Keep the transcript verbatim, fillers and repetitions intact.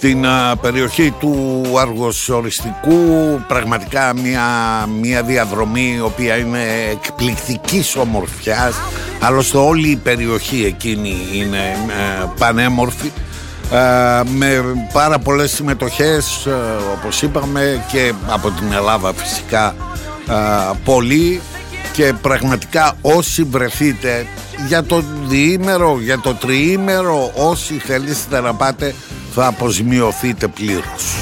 την α, περιοχή του Αργοσοριστικού. Πραγματικά μια, μια διαδρομή η οποία είναι εκπληκτικής ομορφιάς. Άλλωστε όλη η περιοχή εκείνη είναι ε, πανέμορφη, ε, με πάρα πολλές συμμετοχές, ε, όπως είπαμε, και από την Ελλάδα φυσικά ε, πολλοί. Και πραγματικά όσοι βρεθείτε για το διήμερο, για το τριήμερο, όσοι θέλετε να πάτε, θα αποζημιωθείτε πλήρως.